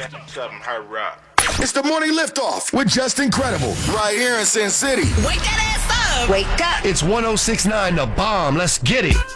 Something hard rock. It's the morning liftoff with Justin Credible right here in Sin City. Wake that ass up. Wake up. It's 106.9 The Bomb. Let's get it.